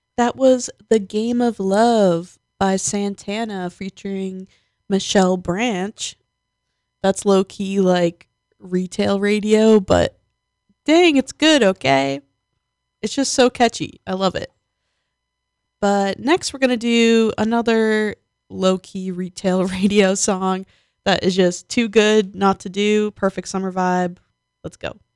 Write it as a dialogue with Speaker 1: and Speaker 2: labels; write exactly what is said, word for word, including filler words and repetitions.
Speaker 1: That was The Game of Love by Santana featuring Michelle Branch. That's low key like retail radio, but dang, it's good, okay? It's just so catchy. I love it. But next, we're going to do another low key retail radio song that is just too good not to do. Perfect summer vibe. Let's go.